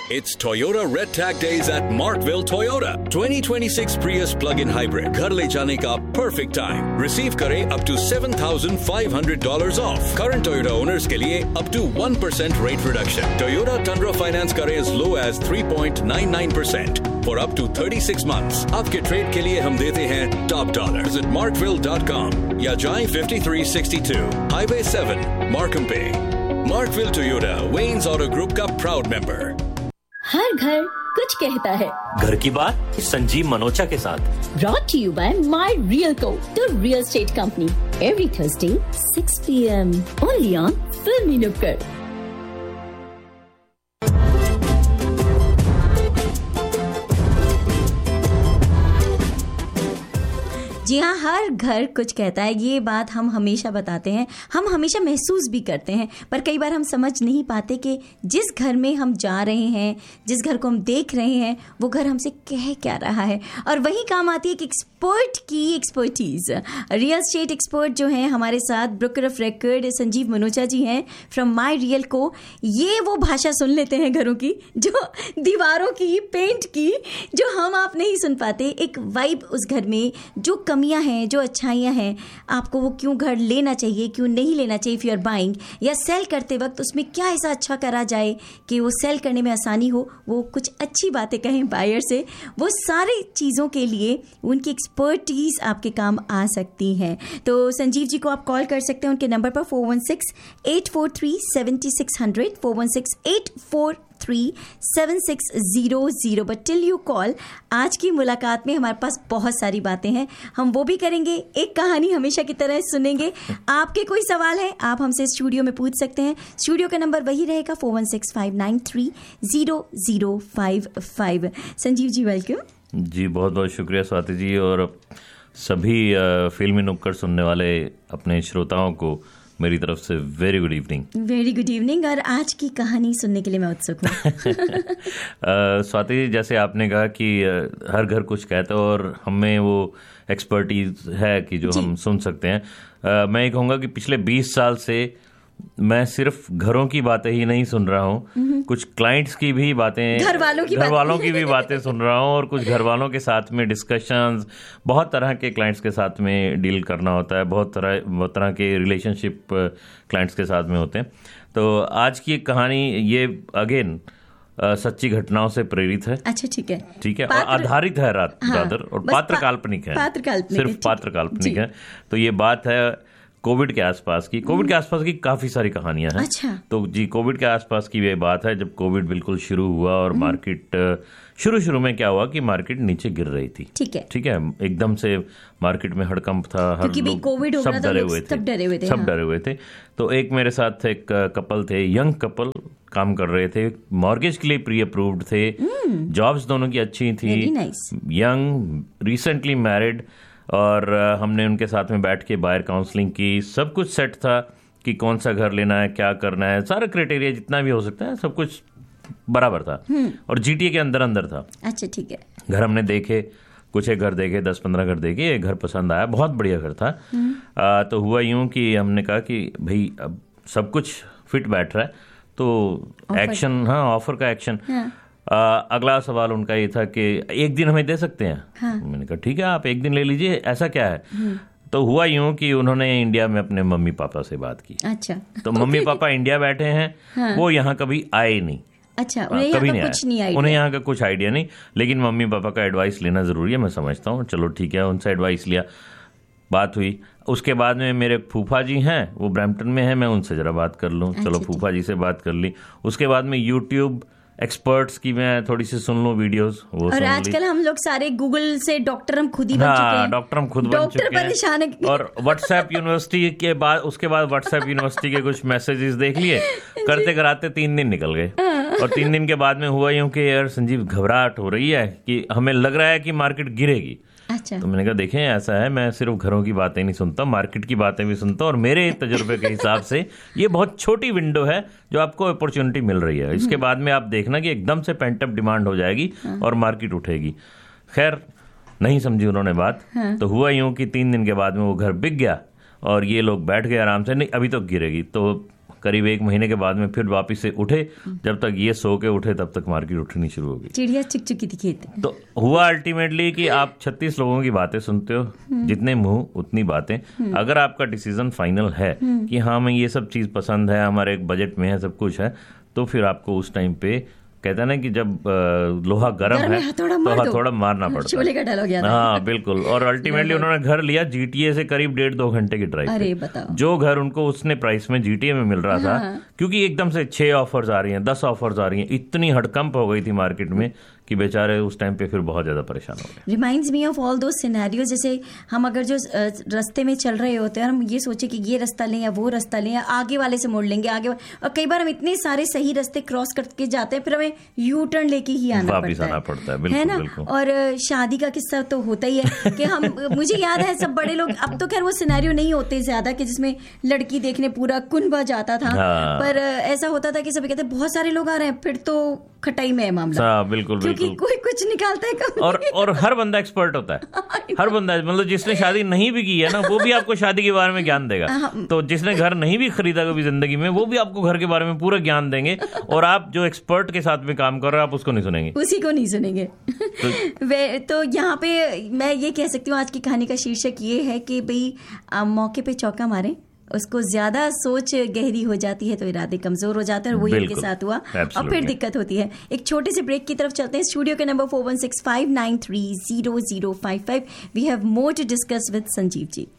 It's Toyota Red Tag Days at Markville Toyota. 2026 Prius plug-in hybrid घर ले जाने का perfect time. Receive करें up to $7,500 off. Current Toyota owners के लिए up to 1% rate reduction. Toyota Tundra finance करें as low as 3.99% for up to 36 months. आपके trade के लिए हम देते हैं top dollar. Visit markville.com या जाएं 5362 Highway 7, Markham Bay. Markville Toyota, Wayne's Auto Group का proud member. हर घर कुछ कहता है। घर की बात संजीव मनोचा के साथ। Brought to you by My Realco, the real estate company. Every Thursday, 6 p.m. Only on Filmy Nukkad. जी हाँ, हर घर कुछ कहता है, ये बात हम हमेशा बताते हैं, हम हमेशा महसूस भी करते हैं, पर कई बार हम समझ नहीं पाते कि जिस घर में हम जा रहे हैं, जिस घर को हम देख रहे हैं, वो घर हमसे कह क्या रहा है। और वही काम आती है कि एक्सपर्ट की एक्सपर्टीज। रियल एस्टेट एक्सपर्ट जो हैं हमारे साथ, broker of record Sanjeev Manocha जी हैं फ्रॉम माई रियल को। ये वो भाषा सुन लेते हैं घरों की, जो दीवारों की, पेंट की, जो हम आप नहीं सुन पाते। एक वाइब उस घर में, जो कमियां हैं, जो अच्छाइयां हैं, आपको वो क्यों घर लेना चाहिए, क्यों नहीं लेना चाहिए इफ यू आर बाइंग, या सेल करते वक्त उसमें क्या ऐसा अच्छा करा जाए कि वो सेल करने में आसानी हो, वो कुछ अच्छी बातें कहें बायर से। वो सारी चीज़ों के लिए उनकी एक्सपर्टीज आपके काम आ सकती हैं। तो संजीव जी को आप कॉल कर सकते हैं उनके नंबर पर 416-843-7600, 416-843-7600। बट टिल यू कॉल, आज की मुलाकात में हमारे पास बहुत सारी बातें हैं, हम वो भी करेंगे। एक कहानी हमेशा की तरह सुनेंगे। आपके कोई सवाल है, आप हमसे स्टूडियो में पूछ सकते हैं। स्टूडियो का नंबर वही रहेगा 416-593-0055। संजीव जी वेलकम। जी बहुत बहुत शुक्रिया स्वाति जी, और सभी फिल्मी नुक्कड़ सुनने वाले अपने श्रोताओं को मेरी तरफ से very good evening. Very good evening. और आज की कहानी सुनने के लिए मैं उत्सुक हूँ। स्वाति जी, जैसे आपने कहा कि हर घर कुछ कहता है और हमें वो एक्सपर्टीज है कि जो हम सुन सकते हैं। मैं ये कहूँगा कि पिछले 20 साल से मैं सिर्फ घरों की बातें ही नहीं सुन रहा हूँ, कुछ क्लाइंट्स की भी बातें, घर वालों की भी बातें सुन रहा हूँ, और कुछ घर वालों के साथ में डिस्कशंस, बहुत तरह के क्लाइंट्स के साथ में डील करना होता है, बहुत तरह के रिलेशनशिप क्लाइंट्स के साथ में होते हैं। तो आज की एक कहानी ये अगेन सच्ची घटनाओं से प्रेरित है। अच्छा, ठीक है, और आधारित है रादर, और पात्र काल्पनिक है, सिर्फ पात्र काल्पनिक है। तो ये बात है कोविड के आसपास की। कोविड के आसपास की काफी सारी कहानियां हैं। अच्छा। तो जी, कोविड के आसपास की ये बात है जब कोविड बिल्कुल शुरू हुआ और मार्केट शुरू में क्या हुआ कि मार्केट नीचे गिर रही थी। ठीक है, एकदम से मार्केट में हड़कंप था, हर लोग कोविड सब डरे हुए थे। तो एक मेरे साथ एक कपल थे, यंग कपल, काम कर रहे थे, मॉर्गेज के लिए प्री अप्रूव्ड थे, जॉब्स दोनों की अच्छी थी, यंग, रिसेंटली मैरिड, और हमने उनके साथ में बैठ के बायर काउंसलिंग की। सब कुछ सेट था कि कौन सा घर लेना है, क्या करना है, सारा क्राइटेरिया जितना भी हो सकता है सब कुछ बराबर था, और जीटीए के अंदर था। अच्छा, ठीक है। घर हमने देखे, कुछ एक घर देखे, 10-15 घर देखे, एक घर पसंद आया, बहुत बढ़िया घर था। तो हुआ यूं कि हमने कहा कि भाई अब सब कुछ फिट बैठ रहा है, तो एक्शन, ऑफर का एक्शन। अगला सवाल उनका ये था कि एक दिन हमें दे सकते हैं। मैंने कहा ठीक है, आप एक दिन ले लीजिए, ऐसा क्या है। तो हुआ यूं कि उन्होंने इंडिया में अपने मम्मी पापा से बात की। अच्छा। तो मम्मी पापा इंडिया बैठे हैं, वो यहाँ कभी आए नहीं। अच्छा, उन्हें कभी नहीं आया, उन्हें यहाँ का कुछ आइडिया नहीं, लेकिन मम्मी पापा का एडवाइस लेना जरूरी है, मैं समझता हूँ। चलो ठीक है, उनसे एडवाइस लिया, बात हुई। उसके बाद में मेरे फूफा जी हैं, वो ब्रैम्पटन में हैं, मैं उनसे जरा बात कर लूँ। चलो फूफा जी से बात कर ली। उसके बाद में यूट्यूब एक्सपर्ट्स की मैं थोड़ी सी सुन लूं वीडियोस, वो और आजकल हम लोग सारे गूगल से डॉक्टर हम खुद ही बन चुके हैं। डॉक्टर हम खुद बन चुके हैं, परेशान है। और व्हाट्सएप यूनिवर्सिटी के बाद, उसके बाद व्हाट्सएप यूनिवर्सिटी के कुछ मैसेजेस देख लिए, करते कराते 3 दिन निकल गए। और 3 दिन के बाद में हुआ यूं कि यार संजीव, घबराहट हो रही है कि हमें लग रहा है कि मार्केट गिरेगी। अच्छा। तो मैंने कहा देखें, ऐसा है, मैं सिर्फ घरों की बातें नहीं सुनता, मार्केट की बातें भी सुनता हूं, और मेरे तजुर्बे के हिसाब से ये बहुत छोटी विंडो है जो आपको अपॉर्चुनिटी मिल रही है। इसके बाद में आप देखना कि एकदम से पेंट अप डिमांड हो जाएगी और मार्केट उठेगी। खैर, नहीं समझी उन्होंने बात। तो हुआ यूं कि 3 दिन के बाद में वो घर बिक गया और ये लोग बैठ गए आराम से, नहीं अभी तो गिरेगी। तो करीब 1 महीने के बाद में फिर वापस से उठे, जब तक ये सो के उठे तब तक मार्केट उठनी शुरू हो गई। चिड़िया चुक चुकी थी खेत। तो हुआ अल्टीमेटली कि आप 36 लोगों की बातें सुनते हो, जितने मुंह उतनी बातें। अगर आपका डिसीजन फाइनल है कि हाँ हमें ये सब चीज पसंद है, हमारे बजट में है, सब कुछ है, तो फिर आपको उस टाइम पे कहता है ना कि जब लोहा गर्म है तो हथौड़ा मारना पड़ता है। का डायलॉग याद है। हाँ बिल्कुल। और अल्टीमेटली उन्होंने घर लिया जीटीए से करीब 1.5-2 घंटे की ड्राइव। अरे बताओ, जो घर उनको उसने प्राइस में जीटीए में मिल रहा था, क्योंकि एकदम से 6 ऑफर्स आ रही हैं, 10 ऑफर्स आ रही हैं, इतनी हड़कंप हो गई थी मार्केट में कि बेचारे उस टाइम पे फिर बहुत ज्यादा परेशान हो गए। रिमाइंड्स मी ऑफ ऑल दो सिनेरियो, जैसे हम अगर जो रास्ते में चल रहे होते हैं, हम ये सोचे कि ये रास्ता लें या वो रास्ता लें या आगे वाले से मोड़ लेंगे और कई बार हम इतने सारे सही रास्ते क्रॉस करके जाते हैं, फिर हमें यू टर्न लेके ही आना पड़ता है, है ना। और शादी का किस्सा तो होता ही है कि हम, मुझे याद है सब बड़े लोग, अब तो खैर वो सिनेरियो नहीं होते ज्यादा कि जिसमें लड़की देखने पूरा कुनबा जाता था, पर ऐसा होता था कि सभी कहते बहुत सारे लोग आ रहे हैं, फिर तो खटाई में है मामला। बिल्कुल बिल्कुल, कोई कुछ निकालता है और हर बंदा एक्सपर्ट होता है। हर बंदा, मतलब जिसने शादी नहीं भी की है ना, वो भी आपको शादी के बारे में ज्ञान देगा। तो जिसने घर नहीं भी खरीदा कभी जिंदगी में, वो भी आपको घर के बारे में पूरा ज्ञान देंगे। और आप जो एक्सपर्ट के साथ में काम कर रहे हो, आप उसको नहीं सुनेंगे, उसी को नहीं सुनेंगे। तो यहाँ पे मैं ये कह सकती हूँ, आज की कहानी का शीर्षक ये है कि भाई मौके पे चौका मारें, उसको ज्यादा सोच गहरी हो जाती है तो इरादे कमजोर हो जाते हैं, और वही इनके साथ हुआ। और फिर दिक्कत होती है। एक छोटे से ब्रेक की तरफ चलते हैं। स्टूडियो के number 4165930055। We have more to discuss with Sanjeev ji.